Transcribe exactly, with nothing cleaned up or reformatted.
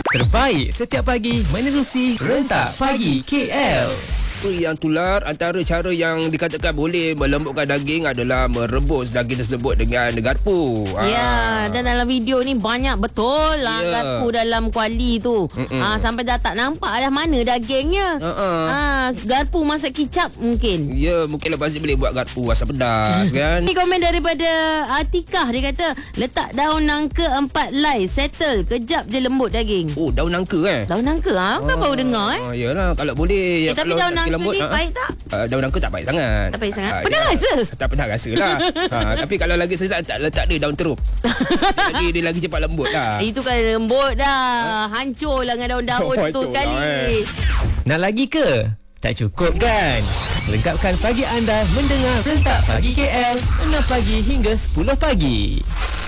Terbaik setiap pagi menerusi Rentak Pagi K L. Yang tular, antara cara yang dikatakan boleh melembutkan daging adalah merebus daging tersebut dengan garpu. Ya, dan dalam video ni banyak betul lah Ya. garpu dalam kuali tu. Ah, sampai dah tak nampak dah mana dagingnya. Uh-uh. Ah, garpu masak kicap mungkin. Ya, mungkin lepas ni boleh buat garpu asam pedas kan. Ni komen daripada Atikah, dia kata letak daun nangka empat lai, settle, kejap je lembut daging. Oh, daun nangka eh. Daun nangka ah, kan baru dengar eh. Ah, yalah, kalau boleh. Eh, tapi daun nangka ni ah, pahit tak? Uh, daun nangka tak pahit sangat. Tak pahit sangat. Ah, Pernah ya. rasa? Tak pernah rasa lah. ha, tapi kalau lagi sedap tak letak dia daun teruk. dia lagi dia lagi cepat lembut lah. Itu kan lembut dah. Hancur lah dengan daun-daun Oh, tu itulah, sekali. eh. Nak lagi ke? Tak cukup kan? Lengkapkan pagi anda mendengar Rentak Pagi K L enam pagi hingga sepuluh pagi.